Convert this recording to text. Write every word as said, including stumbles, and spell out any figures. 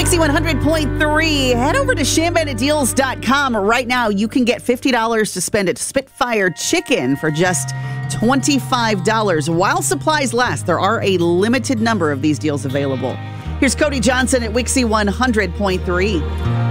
Wixie one hundred point three. Head over to shan bandit deals dot com right now. You can get fifty dollars to spend at Spitfire Chicken for just twenty-five dollars. While supplies last, there are a limited number of these deals available. Here's Cody Johnson at Wixie one hundred point three.